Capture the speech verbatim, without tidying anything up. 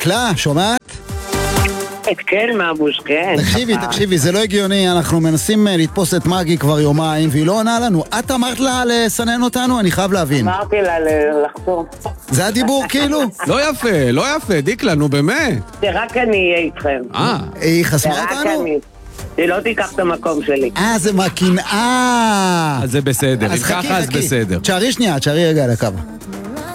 דקלה, שומעת? כן, מבוש, כן. תקשיבי, תקשיבי, זה לא הגיוני, אנחנו מנסים לתפוס את מגי כבר יומיים, והיא לא עונה לנו. את אמרת לה לסנן אותנו? אני חייב להבין. אמרתי לה לחזור. זה הדיבור כאילו? לא יפה, לא יפה, דקלה, נו באמת. שרק אני אהיה איתכם. אה. היא חסמה שרק אותנו? אני. היא לא תיקח את המקום שלי. אה, זה מהקנאה. אז זה בסדר, אם אז חכי, ככה אז חכי. בסדר. תשארי שנייה, תשארי רגע על הקו.